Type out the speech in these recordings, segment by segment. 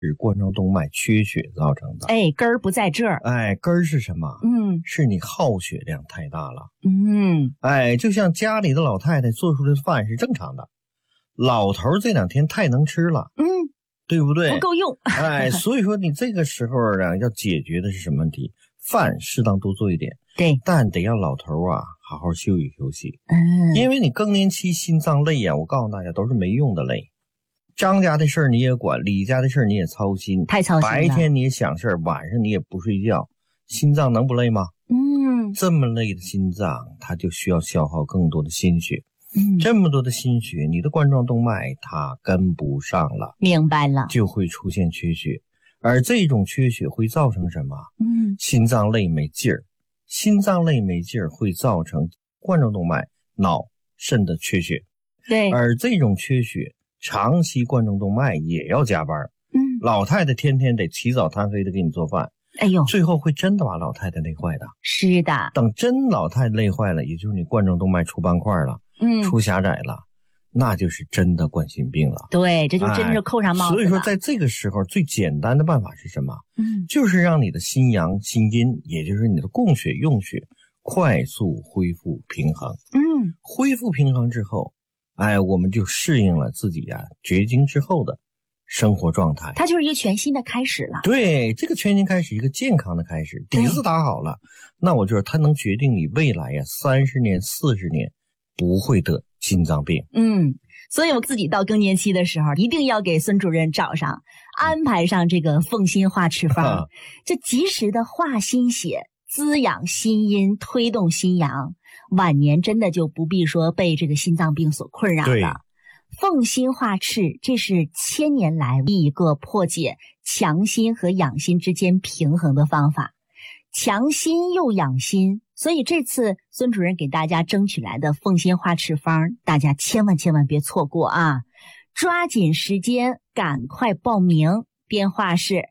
是冠状动脉缺血造成的。 哎，根儿不在这儿。 哎，根儿是什么？是你耗血量太大了。哎，就像家里的老太太做出的饭是正常的，老头这2天太能吃了，对不对？ 不够用。 哎，所以说你这个时候呢，要解决的是什么问题？饭适当多做一点， 对， 但得让老头啊好好休息休息。因为你更年期心脏累啊，我告诉大家都是没用的累。张家的事儿你也管，李家的事儿你也操心， 太操心了。 白天你也想事儿，晚上你也不睡觉，心脏能不累吗？这么累的心脏，它就需要消耗更多的心血。这么多的心血，你的冠状动脉它跟不上了， 明白了， 就会出现缺血。而这种缺血会造成什么？心脏累没劲儿，心脏累没劲儿会造成冠状动脉、脑、肾的缺血。 对， 而这种缺血，长期冠状动脉也要加班。老太太天天得起早贪黑的给你做饭， 哎呦， 最后会真的把老太太累坏的。 是的， 等真老太太累坏了，也就是你冠状动脉出斑块了，出狭窄了，那就是真的冠心病了。 对，这就真是扣上帽子了。 所以说在这个时候最简单的办法是什么？就是让你的心阳心阴，也就是你的供血用血快速恢复平衡。恢复平衡之后，哎，我们就适应了自己绝经之后的生活状态， 它就是一个全新的开始了。 对，这个全新开始，一个健康的开始，底子打好了，那我觉得它能决定你未来30年、40年不会得心脏病。 所以我自己到更年期的时候，一定要给孙主任找上，安排上这个凤心化赤方，就及时的化心血，滋养心阴，推动心阳，晚年真的就不必说被这个心脏病所困扰了。凤心化赤，这是1000年来一个破解强心和养心之间平衡的方法，强心又养心。所以这次孙主任给大家争取来的凤心化赤方，大家千万别错过啊！抓紧时间，赶快报名。电话是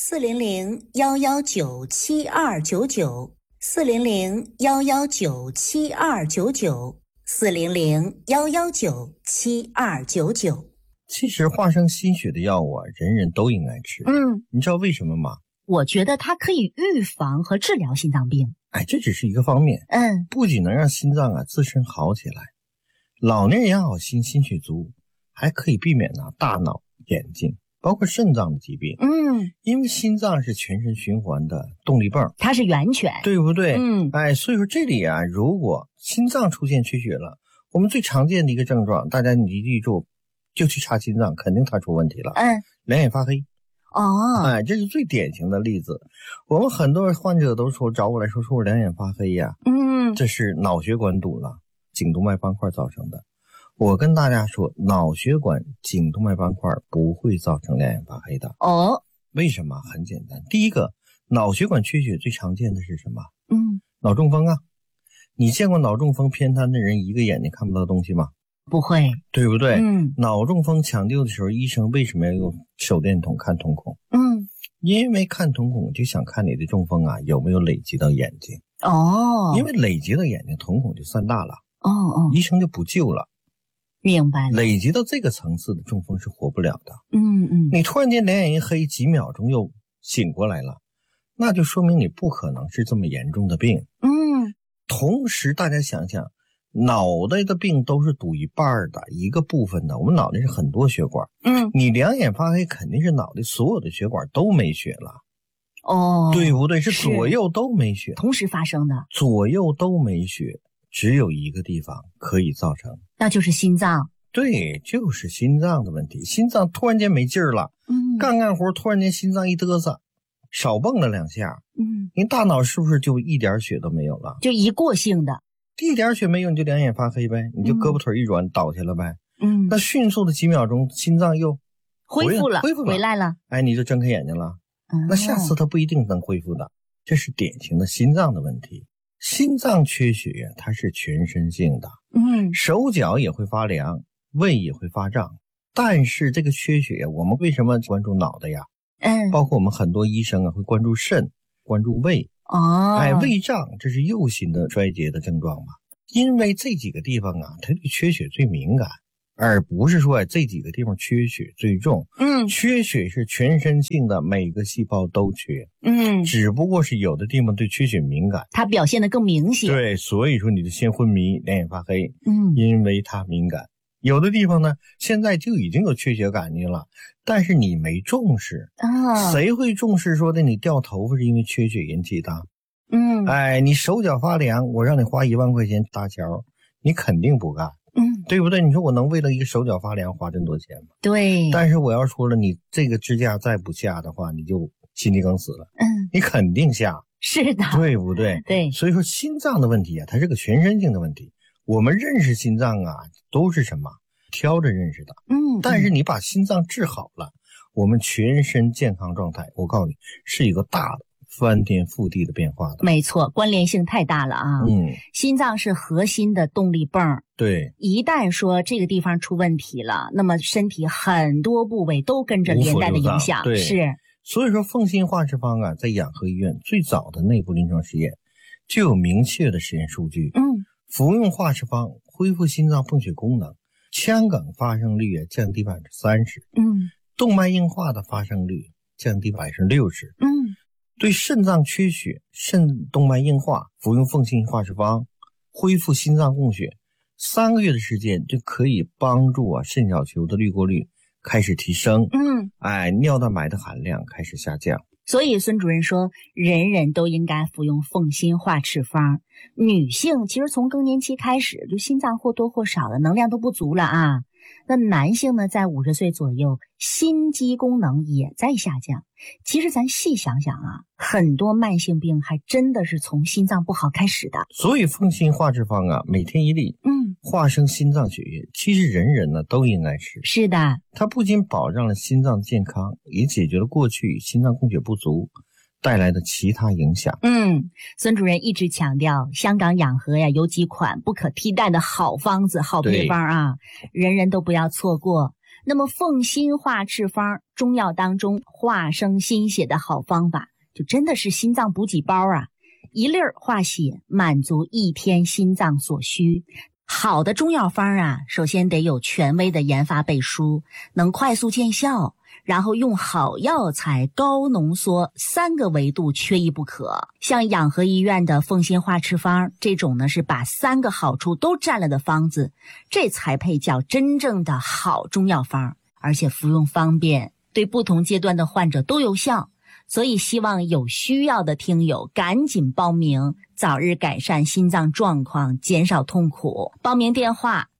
400-119-7299，400-119-7299，400-119-7299。其实化生心血的药物人人都应该吃。你知道为什么吗？ 我觉得它可以预防和治疗心脏病。 哎，这只是一个方面。不仅能让心脏自身好起来，老年人养好心，心血足，还可以避免大脑、眼睛包括肾脏的疾病。因为心脏是全身循环的动力泵， 它是源泉， 对不对？哎，所以说这里如果心脏出现缺血了，我们最常见的一个症状，大家你记住，就去查心脏，肯定它出问题了。两眼发黑。哎，这是最典型的例子。我们很多患者都说找我来说我两眼发黑呀。这是脑血管堵了，颈动脉斑块造成的。我跟大家说，脑血管颈动脉斑块不会造成两眼发黑的。为什么？很简单，第一个，脑血管缺血最常见的是什么？脑中风啊。你见过脑中风偏瘫的人一个眼睛看不到东西吗？ 不会， 对不对？脑中风抢救的时候，医生为什么要用手电筒看瞳孔？因为看瞳孔就想看你的中风有没有累积到眼睛。因为累积到眼睛，瞳孔就散大了。医生就不救了。 明白了。 累积到这个层次的中风是活不了的。你突然间两眼一黑，几秒钟又醒过来了，那就说明你不可能是这么严重的病。同时大家想想，脑袋的病都是堵一半的一个部分的，我们脑袋是很多血管。你两眼发黑肯定是脑袋所有的血管都没血了。对不对？是左右都没血， 同时发生的。 左右都没血，只有一个地方可以造成， 那就是心脏。 对，就是心脏的问题。心脏突然间没劲儿了，干活突然间心脏一嘚瑟，少蹦了2下，您大脑是不是就一点血都没有了？ 就一过性的。 一点血没有，你就两眼发黑呗，你就胳膊腿一软倒下了呗。那迅速的几秒钟，心脏又恢复了，回来了。 哎，你就睁开眼睛了。那下次它不一定能恢复的，这是典型的心脏的问题。心脏缺血它是全身性的。手脚也会发凉，胃也会发胀。但是这个缺血我们为什么关注脑袋呀？包括我们很多医生会关注肾，关注胃。胃胀，这是右心的衰竭的症状嘛？因为这几个地方它对缺血最敏感， 而不是说这几个地方缺血最重。缺血是全身性的，每个细胞都缺。只不过是有的地方对缺血敏感， 它表现得更明显。 对，所以说你就先昏迷，两眼发黑。因为它敏感。有的地方呢，现在就已经有缺血感觉了，但是你没重视。谁会重视说的你掉头发是因为缺血引起的？你手脚发凉，我让你花1万块钱搭桥，你肯定不干。对不对？你说我能为了一个手脚发凉花这么多钱吗？ 对。 但是我要说了，你这个支架再不下的话，你就心肌梗死了。你肯定下。是的。对不对？对。所以说心脏的问题啊，它是个全身性的问题。我们认识心脏啊，都是什么？挑着认识的。但是你把心脏治好了，我们全身健康状态，我告诉你，是一个大的翻天覆地的变化的。没错，关联性太大了啊。心脏是核心的动力泵。对。一旦说这个地方出问题了，那么身体很多部位都跟着连带的影响。对。是。所以说凤心化脂方啊，在养和医院最早的内部临床实验就有明确的实验数据。服用化脂方恢复心脏泵血功能，腔梗发生率降低30%。动脉硬化的发生率降低60%。对肾脏缺血、肾动脉硬化，服用凤心化脂方恢复心脏供血，3个月的时间就可以帮助肾小球的滤过率开始提升。尿蛋白的含量开始下降。所以孙主任说，人人都应该服用凤心化脂方。女性其实从更年期开始，就心脏或多或少的能量都不足了啊。那男性呢，在50岁左右，心肌功能也在下降。其实咱细想想啊，很多慢性病还真的是从心脏不好开始的。所以凤心化脂方啊，每天1粒，化生心脏血液，其实人人呢都应该吃。是的，它不仅保障了心脏健康，也解决了过去心脏供血不足带来的其他影响。孙主任一直强调，香港养和呀有几款不可替代的好方子、好配方啊，人人都不要错过。那么凤心化脂方，中药当中化生心血的好方法，就真的是心脏补给包啊！1粒化血，满足1天心脏所需。好的中药方啊，首先得有权威的研发背书，能快速见效，然后用好药材、高浓缩3个维度缺一不可。像养和医院的凤心化脂方这种呢，是把3个好处都占了的方子，这才配叫真正的好中药方，而且服用方便，对不同阶段的患者都有效。所以希望有需要的听友赶紧报名，早日改善心脏状况，减少痛苦。报名电话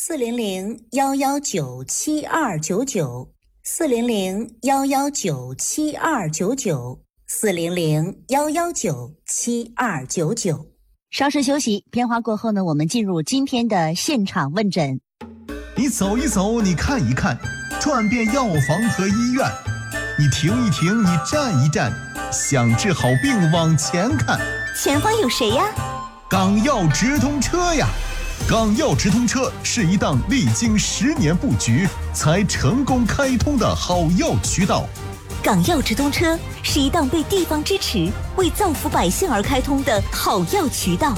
400-119-7299，400-119-7299，400-119-7299。稍事休息，片花过后呢，我们进入今天的现场问诊。 你走一走，你看一看，转遍药房和医院。你停一停，你站一站，想治好病往前看。 前方有谁呀？ 港药直通车呀！港药直通车是一档历经10年布局才成功开通的好药渠道。 港药直通车是一档被地方支持、为造福百姓而开通的好药渠道。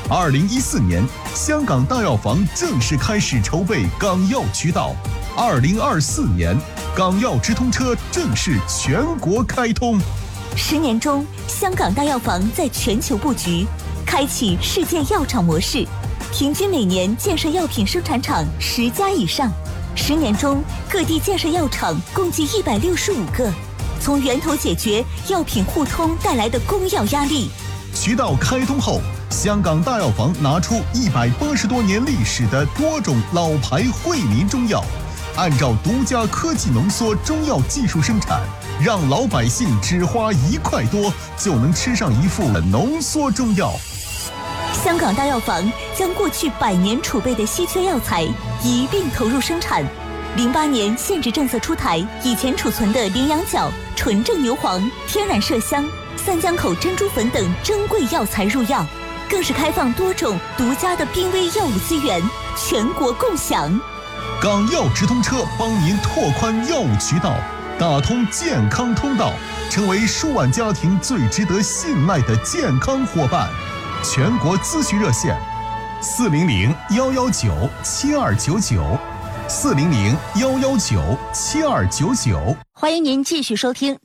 2014年，香港大药房正式开始筹备港药渠道。2024年，港药直通车正式全国开通。 10年中，香港大药房在全球布局，开启世界药厂模式，平均每年建设药品生产厂10家以上。10年中，各地建设药厂共计165个，从源头解决药品互通带来的供药压力。 渠道开通后，香港大药房拿出180多年历史的多种老牌惠民中药，按照独家科技浓缩中药技术生产，让老百姓只花1块多就能吃上一副浓缩中药。 香港大药房将过去100年储备的稀缺药材一并投入生产。08年限制政策出台，以前储存的羚羊角、纯正牛黄、天然麝香、三江口珍珠粉等珍贵药材入药，更是开放多种独家的濒危药物资源，全国共享。 港药直通车帮您拓宽药物渠道，打通健康通道，成为数万家庭最值得信赖的健康伙伴。全国咨询热线：400-119-7299 400-119-7299。 欢迎您继续收听